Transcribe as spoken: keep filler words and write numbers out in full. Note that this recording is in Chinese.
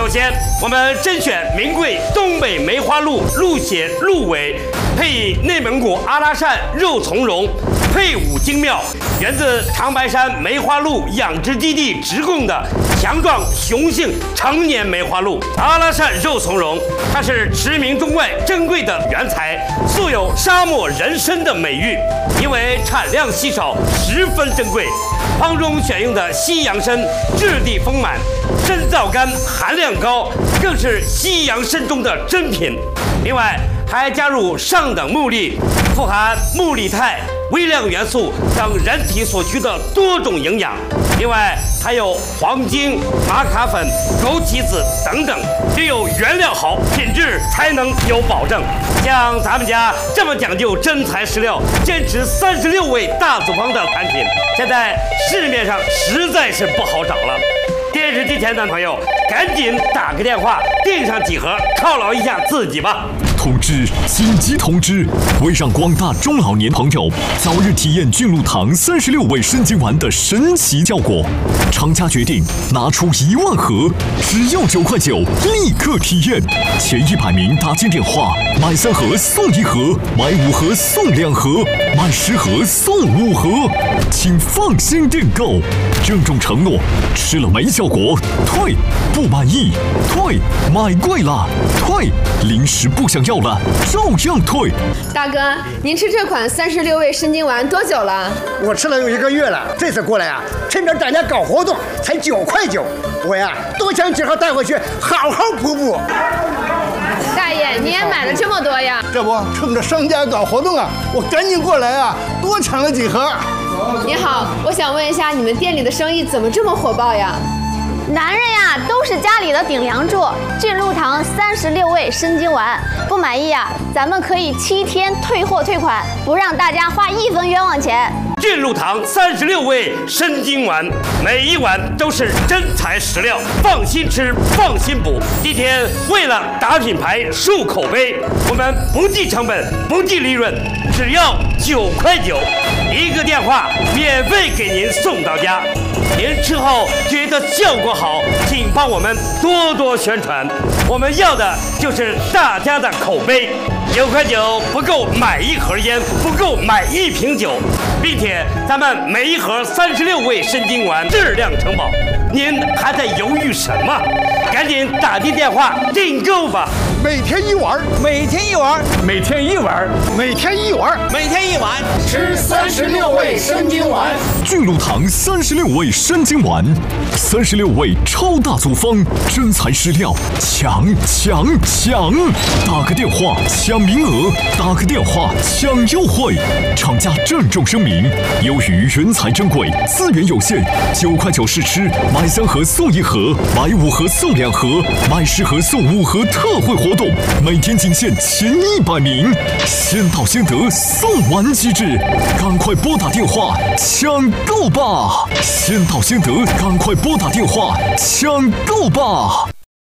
首先，我们甄选名贵东北梅花鹿鹿血鹿尾，配以内蒙古阿拉善肉苁蓉，配伍精妙，源自长白山梅花鹿养殖基地直供的强壮雄性成年梅花鹿。阿拉善肉苁蓉，它是驰名中外珍贵的原材，素有沙漠人参的美誉，因为产量稀少，十分珍贵。汤中选用的西洋参质地丰满，参皂苷含量高，更是西洋参中的珍品。另外还加入上等木粒，富含木力肽、微量元素等人体所需的多种营养。另外还有黄精、玛卡粉、枸杞子等等，只有原料好，品质才能有保证。像咱们家这么讲究真材实料，坚持三十六味大组方的产品，现在市面上实在是不好找了。电视机前的朋友，赶紧打个电话订上几盒，犒劳一下自己吧。 通知！紧急通知！为让广大中老年朋友早日体验菌露堂三十六味参精丸的神奇效果，厂家决定拿出一万盒，只要九块九，立刻体验。前一百名打进电话，买三盒送一盒，买五盒送两盒，买十盒送五盒，请放心订购。郑重承诺，吃了没效果退，不满意退，买贵了退，零食不想要了照样退。 大哥，您吃这款三十六味参精丸多久了？ 我吃了有一个月了，这次过来啊，趁着大家搞活动，才九块九。我呀，多抢几盒带回去，好好补补。 大爷，你也买了这么多呀？ 这不，趁着商家搞活动啊，我赶紧过来啊，多抢了几盒。 你好，我想问一下，你们店里的生意怎么这么火爆呀？ 男人呀，都是家里的顶梁柱。菌露堂三十六味参精丸，不满意啊，咱们可以七天退货退款，不让大家花一分冤枉钱。 菌露堂三十六味参精丸，每一碗都是真材实料，放心吃，放心补。今天为了打品牌、树口碑，我们不计成本，不计利润，只要九块九，一个电话免费给您送到家。您吃后觉得效果好，请帮我们多多宣传。我们要的就是大家的口碑。九块九不够买一盒烟，不够买一瓶酒，并且咱们每一盒三十六味参精丸质量承保。您还在犹豫什么？赶紧打进电话订购吧！ 每天一碗， 每天一碗， 每天一碗， 每天一碗， 每天一碗， 吃三十六味参精丸。 菌露堂三十六味参精丸，三十六味超大组方，真材实料，抢抢抢！打个电话抢名额，打个电话抢优惠。厂家郑重声明：由于原材珍贵，资源有限，九块九试吃，买三盒送一盒，买五盒送两盒，买十盒送五盒特惠活动，每天仅限前一百名，先到先得，送完即至，赶快拨打电话抢购吧！先到先得，赶快拨打电话抢购吧！